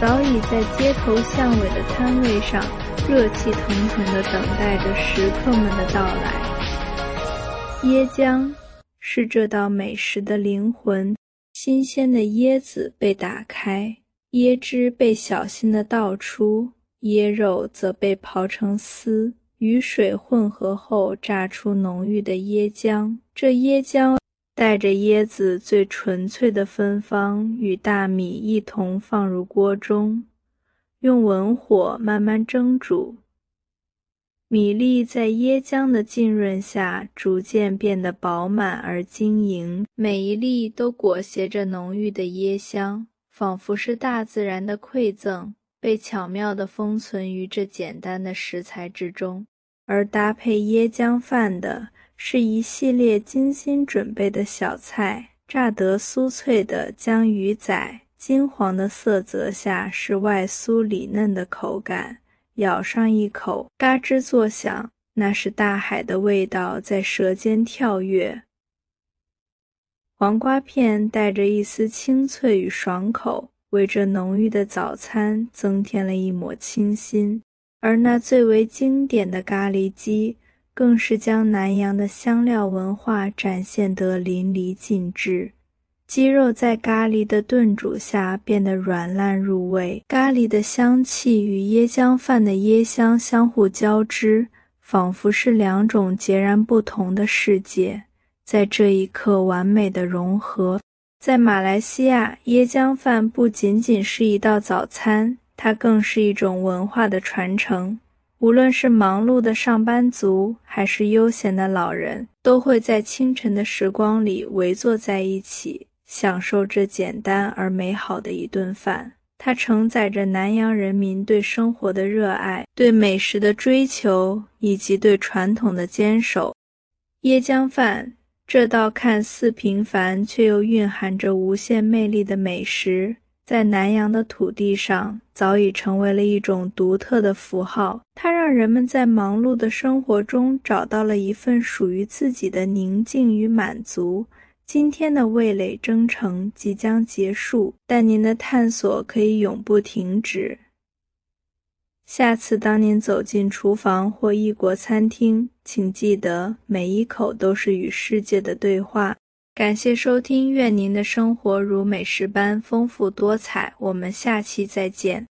早已在街头巷尾的摊位上热气腾腾地等待着食客们的到来。椰浆是这道美食的灵魂，新鲜的椰子被打开，椰汁被小心地倒出，椰肉则被刨成丝，与水混合后榨出浓郁的椰浆。这椰浆带着椰子最纯粹的芬芳，与大米一同放入锅中，用文火慢慢蒸煮。米粒在椰浆的浸润下逐渐变得饱满而晶莹，每一粒都裹挟着浓郁的椰香，仿佛是大自然的馈赠，被巧妙地封存于这简单的食材之中。而搭配椰浆饭的是一系列精心准备的小菜，炸得酥脆的江鱼仔，金黄的色泽下是外酥里嫩的口感，咬上一口，嘎吱作响，那是大海的味道在舌尖跳跃。黄瓜片带着一丝清脆与爽口，为这浓郁的早餐增添了一抹清新。而那最为经典的咖喱鸡，更是将南洋的香料文化展现得淋漓尽致。鸡肉在咖喱的炖煮下变得软烂入味，咖喱的香气与椰浆饭的椰香相互交织，仿佛是两种截然不同的世界，在这一刻完美的融合。在马来西亚，椰浆饭不仅仅是一道早餐，它更是一种文化的传承。无论是忙碌的上班族，还是悠闲的老人，都会在清晨的时光里围坐在一起，享受这简单而美好的一顿饭。它承载着南洋人民对生活的热爱，对美食的追求，以及对传统的坚守。椰浆饭，这道看似平凡却又蕴含着无限魅力的美食，在南洋的土地上早已成为了一种独特的符号，它让人们在忙碌的生活中找到了一份属于自己的宁静与满足。今天的味蕾征程即将结束，但您的探索可以永不停止。下次当您走进厨房或异国餐厅，请记得每一口都是与世界的对话。感谢收听，愿您的生活如美食般丰富多彩，我们下期再见。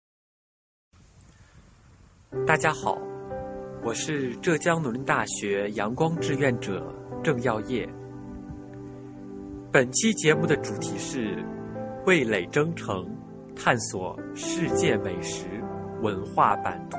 大家好，我是浙江农林大学阳光志愿者郑耀业。本期节目的主题是味蕾征程，探索世界美食文化版图。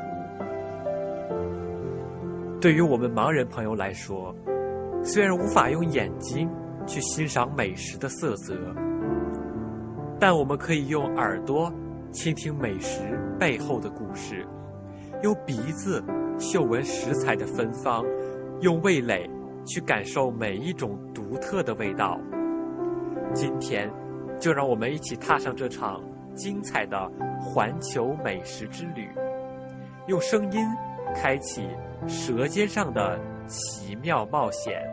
对于我们盲人朋友来说，虽然无法用眼睛去欣赏美食的色泽，但我们可以用耳朵倾听美食背后的故事，用鼻子嗅闻食材的芬芳，用味蕾去感受每一种独特的味道。今天就让我们一起踏上这场精彩的环球美食之旅，用声音开启舌尖上的奇妙冒险。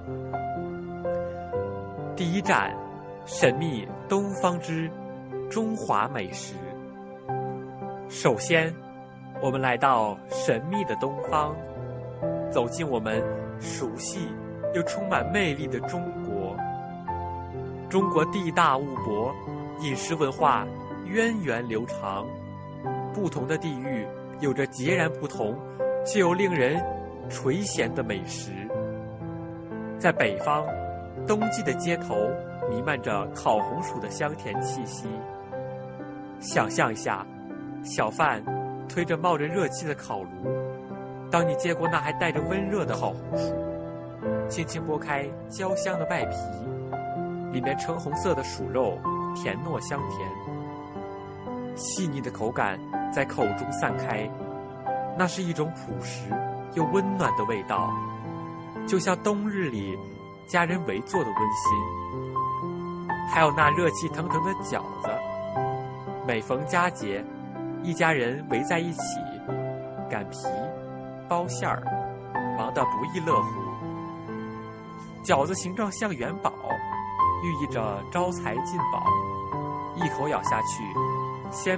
第一站，神秘东方之中华美食。首先，我们来到神秘的东方，走进我们熟悉又充满魅力的中国。中国地大物博，饮食文化源远流长，不同的地域有着截然不同却又令人垂涎的美食。在北方，冬季的街头弥漫着烤红薯的香甜气息。想象一下，小贩推着冒着热气的烤炉，当你接过那还带着温热的烤红薯，轻轻剥开焦香的外皮，里面橙红色的薯肉甜糯香甜，细腻的口感在口中散开，那是一种朴实又温暖的味道，就像冬日里家人围坐的温馨。还有那热气腾腾的饺子，每逢佳节，一家人围在一起擀皮包馅儿，忙得不亦乐乎。饺子形状像元宝，寓意着招财进宝，一口咬下去，鲜